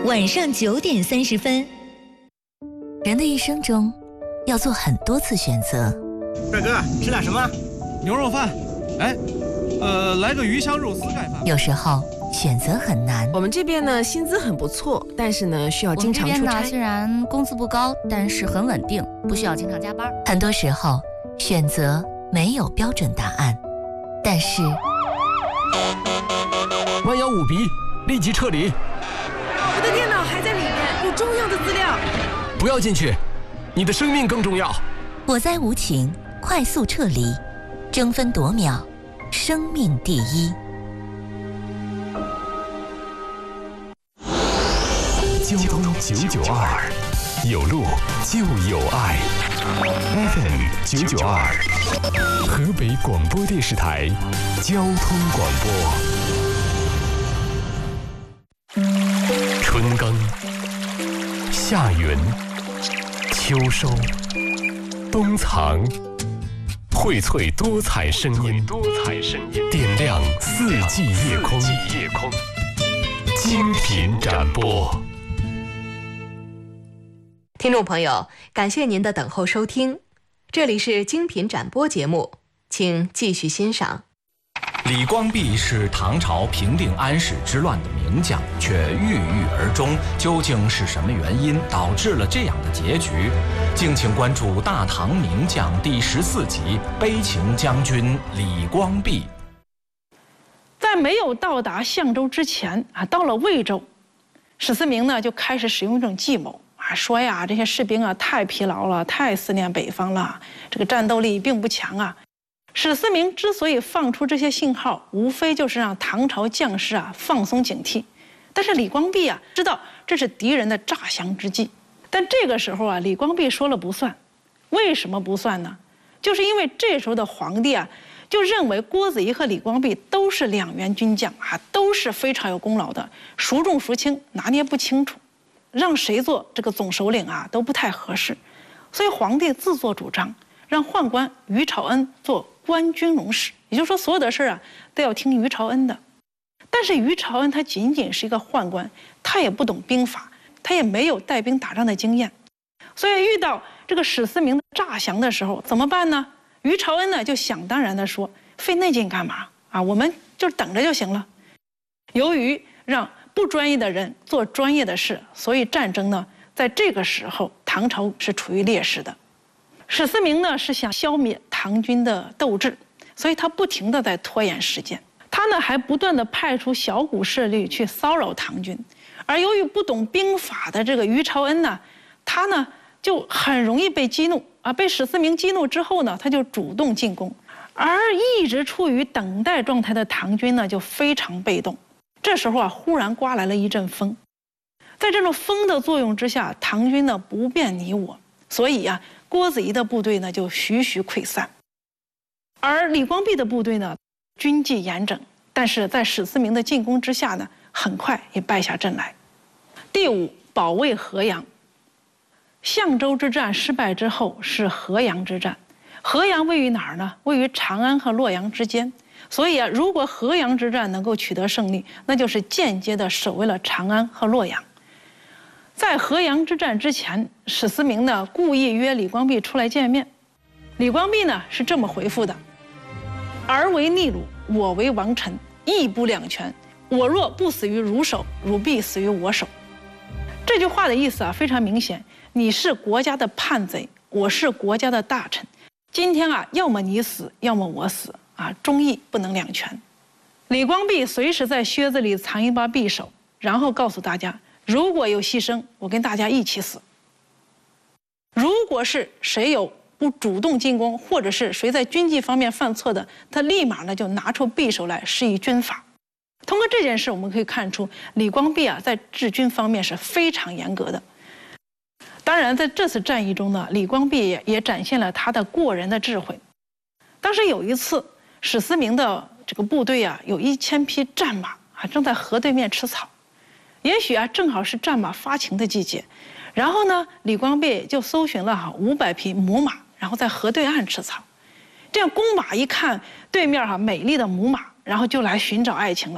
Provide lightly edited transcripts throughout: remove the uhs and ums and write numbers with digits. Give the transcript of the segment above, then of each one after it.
晚上9点30分。 人的一生中，要做很多次选择。 帅哥，吃点什么？ 牛肉饭。哎，来个鱼香肉丝盖饭。 有时候选择很难。 我们这边呢，薪资很不错，但是呢，需要经常出差。 我们这边呢，虽然工资不高，但是很稳定，不需要经常加班。很多时候，选择没有标准答案，但是弯腰舞鼻，立即撤离。 我的电脑还在里面，有重要的资料。 不要进去，你的生命更重要。 火灾无情，快速撤离，争分夺秒，生命第一。 交通992，有路就有爱。FM 992，河北广播电视台交通广播。春耕、夏耘、秋收、冬藏，荟萃多彩声音，点亮四季夜空，精品展播。 听众朋友，感谢您的等候收听，这里是精品展播节目，请继续欣赏。 李光弼是唐朝平定安史之乱的名将，却郁郁而终，究竟是什么原因导致了这样的结局？敬请关注《大唐名将》第14集《悲情将军李光弼》。 在没有到达相州之前到了魏州，史思明呢就开始使用一种计谋说呀，这些士兵太疲劳了，太思念北方了，这个战斗力并不强啊。史思明之所以放出这些信号，无非就是让唐朝将士放松警惕。但是李光弼知道这是敌人的诈降之计，但这个时候李光弼说了不算。为什么不算呢？就是因为这时候的皇帝就认为郭子仪和李光弼都是两员军将都是非常有功劳的，孰重孰轻拿捏不清楚，让谁做这个总首领都不太合适。所以皇帝自作主张，让宦官于朝恩做官军容使，也就是说所有的事都要听于朝恩的。但是于朝恩他仅仅是一个宦官，他也不懂兵法，他也没有带兵打仗的经验，所以遇到这个史思明的诈降的时候怎么办呢？于朝恩呢就想当然的说，费那劲干嘛我们就等着就行了。由于让不专业的人做专业的事，所以战争呢在这个时候唐朝是处于劣势的。史思明呢是想消灭唐军的斗志，所以他不停地在拖延时间。他呢还不断地派出小股势力去骚扰唐军，而由于不懂兵法的这个于朝恩呢，他呢就很容易被激怒被史思明激怒之后呢，他就主动进攻，而一直处于等待状态的唐军呢就非常被动。这时候忽然刮来了一阵风，在这种风的作用之下，唐军呢不辨你我，所以郭子仪的部队呢就徐徐溃散，而李光弼的部队呢军纪严整，但是在史思明的进攻之下呢，很快也败下阵来。第5，保卫河阳。相州之战失败之后是河阳之战，河阳位于哪儿呢？位于长安和洛阳之间，所以如果河阳之战能够取得胜利，那就是间接的守卫了长安和洛阳。在河阳之战之前，史思明呢故意约李光弼出来见面，李光弼呢是这么回复的：儿为逆虏，我为王臣，义不两全，我若不死于汝手，汝必死于我手。这句话的意思非常明显，你是国家的叛贼，我是国家的大臣，今天要么你死，要么我死忠义不能两全。李光弼随时在靴子里藏一把匕首，然后告诉大家，如果有牺牲，我跟大家一起死。如果是谁有不主动进攻，或者是谁在军纪方面犯错的，他立马呢就拿出匕首来施以军法。通过这件事，我们可以看出李光弼在治军方面是非常严格的。当然，在这次战役中呢，李光弼也展现了他的过人的智慧。当时有一次，史思明的这个部队有1000匹战马正在河对面吃草，也许正好是战马发情的季节。然后呢，李光弼就搜寻了500匹母马，然后在河对岸吃草。这样公马一看对面美丽的母马，然后就来寻找爱情了。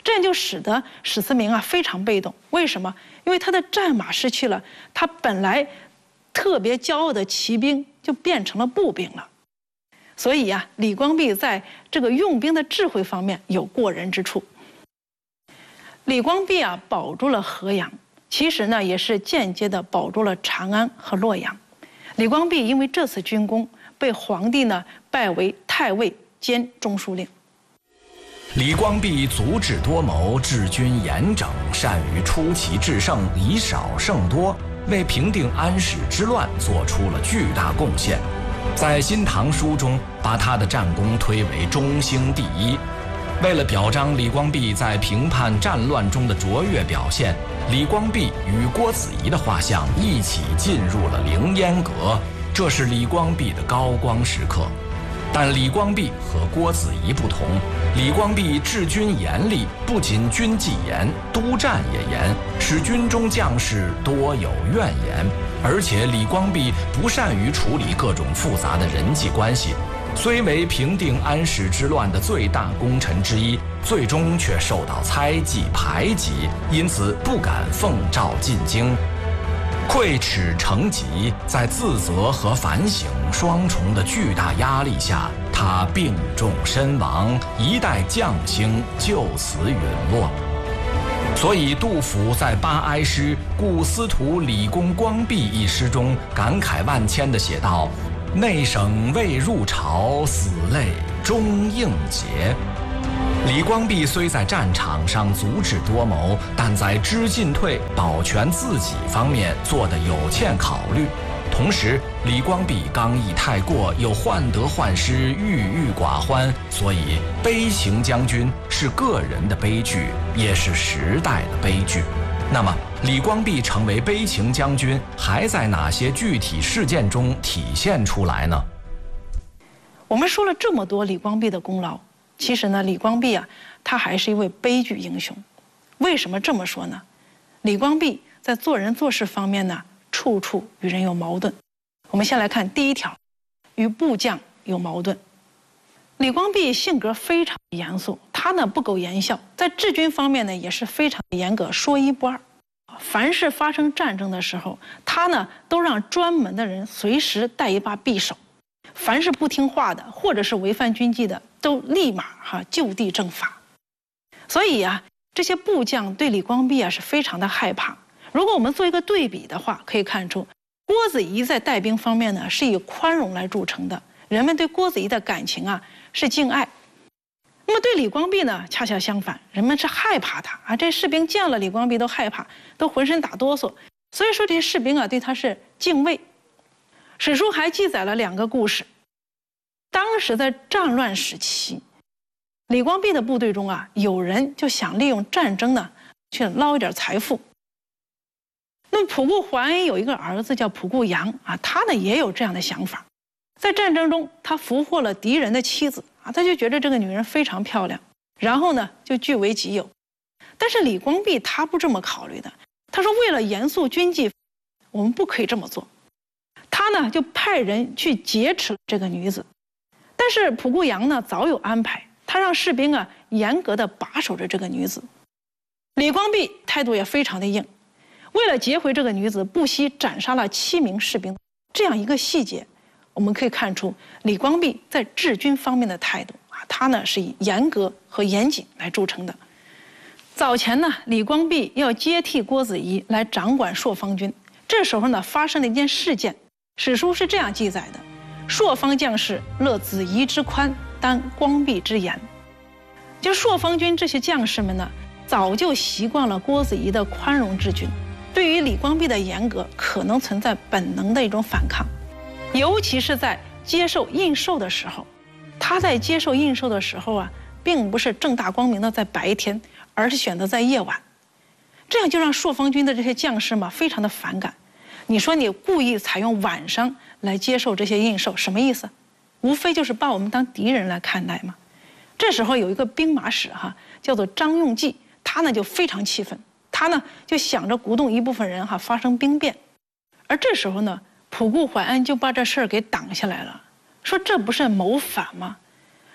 这样就使得史思明非常被动。为什么？因为他的战马失去了，他本来特别骄傲的骑兵就变成了步兵了。所以李光弼在这个用兵的智慧方面有过人之处。李光弼保住了河阳，其实呢也是间接的保住了长安和洛阳。李光弼因为这次军功，被皇帝呢拜为太尉兼中书令。 李光弼足智多谋，治军严整，善于出奇制胜，以少胜多，为平定安史之乱做出了巨大贡献。在《新唐书》中，把他的战功推为中兴第一。为了表彰李光弼在平叛战乱中的卓越表现，李光弼与郭子仪的画像一起进入了凌烟阁，这是李光弼的高光时刻。但李光弼和郭子仪不同，李光弼治军严厉，不仅军纪严，督战也严，使军中将士多有怨言。而且李光弼不善于处理各种复杂的人际关系，虽为平定安史之乱的最大功臣之一，最终却受到猜忌排挤，因此不敢奉诏进京。溃齿成疾，在自责和反省双重的巨大压力下，他病重身亡，一代将星就此陨落。所以杜甫在八哀诗《故司徒李公光弼》一诗中感慨万千地写道：“内省未入朝，死泪终应节。”李光弼虽在战场上足智多谋，但在知进退、保全自己方面做得有欠考虑。同时，李光弼刚毅太过，又患得患失、郁郁寡欢，所以悲情将军是个人的悲剧，也是时代的悲剧。那么，李光弼成为悲情将军，还在哪些具体事件中体现出来呢？ 我们说了这么多李光弼的功劳，其实呢，李光弼他还是一位悲剧英雄。为什么这么说呢？李光弼在做人做事方面呢，处处与人有矛盾。我们先来看第一条，与部将有矛盾。李光弼性格非常严肃，他呢不苟言笑，在治军方面呢也是非常严格，说一不二。凡是发生战争的时候，他呢都让专门的人随时带一把匕首，凡是不听话的或者是违反军纪的，都立马就地正法。所以这些部将对李光弼是非常的害怕。如果我们做一个对比的话，可以看出郭子仪在带兵方面呢是以宽容来著称的，人们对郭子仪的感情是敬爱。那么对李光弼呢恰恰相反，人们是害怕他这士兵见了李光弼都害怕，都浑身打哆嗦。所以说这些士兵对他是敬畏。史书还记载了2个故事。当时在战乱时期，李光弼的部队中有人就想利用战争呢去捞一点财富。那么仆固怀恩有一个儿子叫仆固阳他呢也有这样的想法。在战争中，他俘获了敌人的妻子他就觉得这个女人非常漂亮，然后呢就据为己有。但是李光弼他不这么考虑的，他说为了严肃军纪，我们不可以这么做。他呢就派人去劫持这个女子。但是仆固阳呢早有安排，他让士兵严格的把守着这个女子。李光弼态度也非常的硬，为了劫回这个女子，不惜斩杀了7名士兵。这样一个细节，我们可以看出李光弼在治军方面的态度他呢是以严格和严谨来著称的。早前呢，李光弼要接替郭子仪来掌管朔方军，这时候呢发生了一件事件，史书是这样记载的：朔方将士乐子仪之宽，担光弼之严。就朔方军这些将士们呢，早就习惯了郭子仪的宽容治军，对于李光弼的严格可能存在本能的一种反抗。尤其是在接受印绶的时候，他在接受印绶的时候并不是正大光明的在白天，而是选择在夜晚。这样就让朔方军的这些将士非常的反感。你说你故意采用晚上来接受这些印绶，什么意思？无非就是把我们当敌人来看待嘛。这时候有一个兵马使叫做张用济，他呢就非常气愤，他呢就想着鼓动一部分人发生兵变。而这时候呢，仆固怀恩就把这事儿给挡下来了，说这不是谋反吗？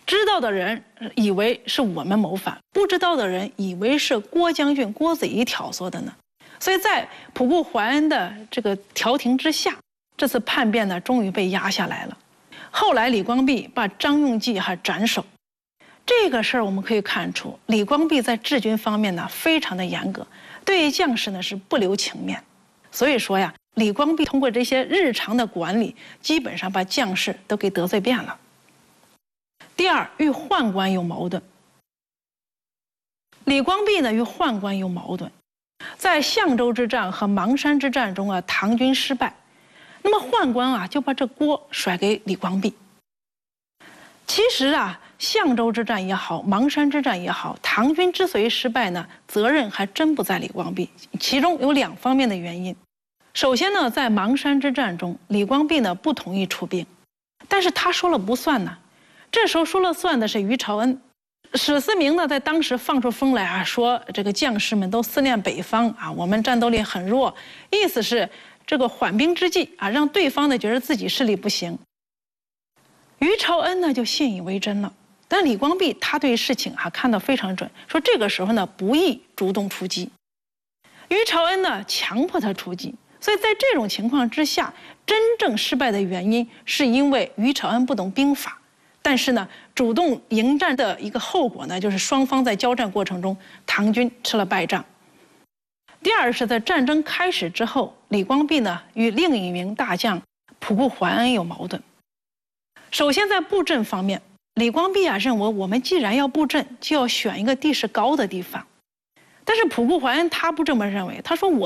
知道的人以为是我们谋反，不知道的人以为是郭将军郭子仪挑唆的呢。所以在仆固怀恩的这个调停之下，这次叛变呢终于被压下来了。后来李光弼把张用济还斩首，这个事儿我们可以看出，李光弼在治军方面呢非常的严格，对将士呢是不留情面。所以说呀，李光弼通过这些日常的管理，基本上把将士都给得罪遍了。第二，与宦官有矛盾。李光弼呢与宦官有矛盾，在象州之战和邙山之战中啊，唐军失败，那么宦官啊就把这锅甩给李光弼。其实啊，象州之战也好，邙山之战也好，唐军之所以失败呢，责任还真不在李光弼，其中有2方面的原因。首先呢，在邙山之战中，李光弼呢不同意出兵，但是他说了不算呢。这时候说了算的是于朝恩。史思明呢在当时放出风来啊，说这个将士们都思念北方啊，我们战斗力很弱，意思是这个缓兵之计啊，让对方呢觉得自己势力不行。于朝恩呢就信以为真了，但李光弼他对事情啊看得非常准，说这个时候呢不宜主动出击。于朝恩呢强迫他出击，所以在这种情况之下，真正失败的原因是因为于朝恩不懂兵法。但是呢，主动迎战的一个后果呢，就是双方在交战过程中，唐军吃了败仗。第二是在战争开始之后，李光弼呢与另一名大将仆固怀恩有矛盾。首先在布阵方面，李光弼啊认为我们既然要布阵，就要选一个地势高的地方。但是仆固怀恩他不这么认为，他说我